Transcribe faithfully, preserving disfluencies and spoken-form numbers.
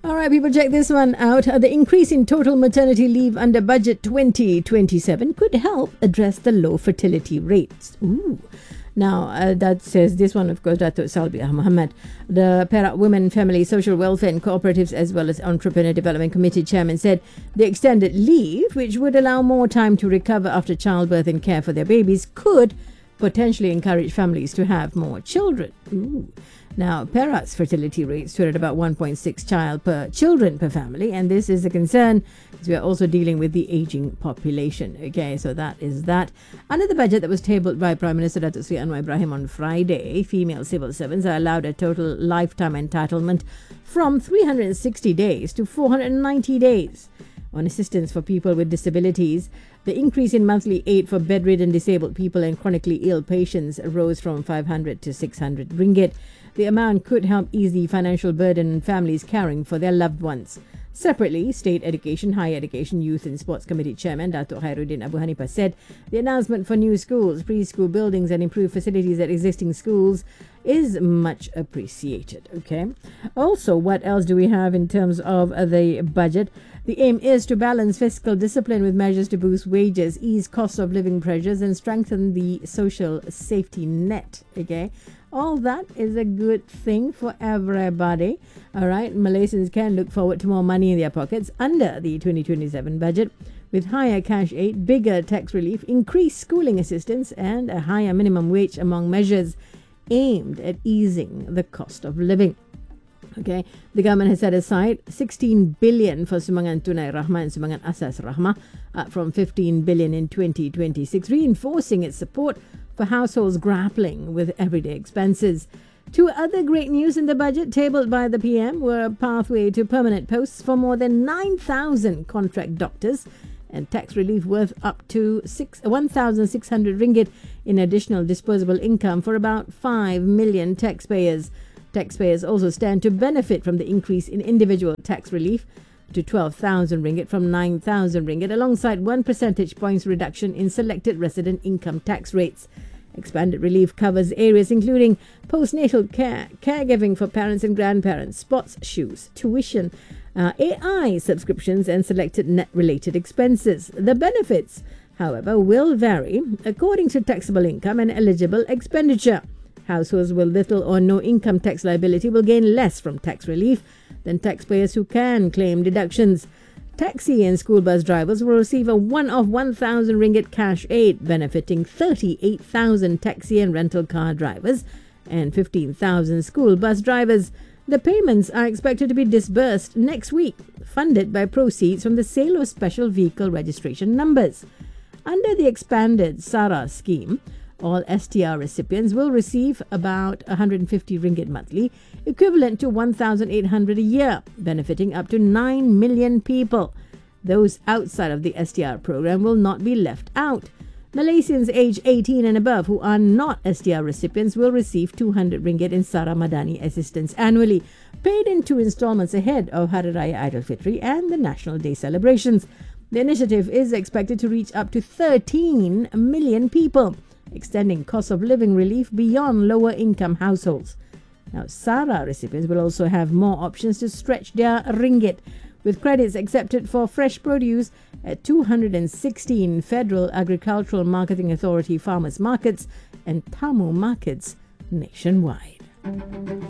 All right, people, check this one out. Uh, the increase in total maternity leave under Budget twenty twenty-seven could help address the low fertility rates. Ooh. Now, uh, that says this one, of course, Dato' Salbi Muhammad, the Perak Women, Family, Social Welfare and Cooperatives as well as Entrepreneur Development Committee Chairman, said the extended leave, which would allow more time to recover after childbirth and care for their babies, could potentially encourage families to have more children. Ooh. Now, Perak's fertility rate stood at about one point six child per children per family, and this is a concern because we are also dealing with the aging population. Okay, so that is that. Under the budget that was tabled by Prime Minister Datuk Seri Anwar Ibrahim on Friday, female civil servants are allowed a total lifetime entitlement from three hundred sixty days to four hundred ninety days on assistance for people with disabilities. The increase in monthly aid for bedridden disabled people and chronically ill patients rose from five hundred to six hundred ringgit. The amount could help ease the financial burden on families caring for their loved ones. Separately, State Education, Higher Education, Youth and Sports Committee Chairman Dato' Khairuddin Abu Hanifah said the announcement for new schools, preschool buildings and improved facilities at existing schools is much appreciated. Okay. Also, what else do we have in terms of uh, the budget? The aim is to balance fiscal discipline with measures to boost wages, ease cost of living pressures and strengthen the social safety net. Okay. All that is a good thing for everybody. All right, Malaysians can look forward to more money in their pockets under the twenty twenty-seven budget, with higher cash aid, bigger tax relief, increased schooling assistance, and a higher minimum wage among measures aimed at easing the cost of living. Okay, the government has set aside sixteen billion for Sumbangan Tunai Rahmah and Sumbangan Asas Rahmah, up from fifteen billion in twenty twenty-six, reinforcing its support for households grappling with everyday expenses. Two other great news in the budget tabled by the P M were a pathway to permanent posts for more than nine thousand contract doctors and tax relief worth up to one thousand six hundred ringgit in additional disposable income for about five million taxpayers. Taxpayers also stand to benefit from the increase in individual tax relief to twelve thousand ringgit from nine thousand ringgit, alongside one percentage points reduction in selected resident income tax rates. Expanded relief covers areas including postnatal care, caregiving for parents and grandparents, sports shoes, tuition, uh, A I subscriptions and selected net-related expenses. The benefits, however, will vary according to taxable income and eligible expenditure. Households with little or no income tax liability will gain less from tax relief than taxpayers who can claim deductions. Taxi and school bus drivers will receive a one-off one thousand ringgit cash aid, benefiting thirty-eight thousand taxi and rental car drivers and fifteen thousand school bus drivers. The payments are expected to be disbursed next week, funded by proceeds from the sale of special vehicle registration numbers. Under the expanded SARA scheme, all S T R recipients will receive about one hundred fifty ringgit monthly, equivalent to one thousand eight hundred a year, benefiting up to nine million people. Those outside of the S T R program will not be left out. Malaysians aged eighteen and above who are not S T R recipients will receive two hundred ringgit in Sara Madani assistance annually, paid in two installments ahead of Hari Raya Aidilfitri and the National Day celebrations. The initiative is expected to reach up to thirteen million people, extending cost of living relief beyond lower income households. Now, SARA recipients will also have more options to stretch their ringgit, with credits accepted for fresh produce at two hundred sixteen Federal Agricultural Marketing Authority farmers markets and Tamu markets nationwide.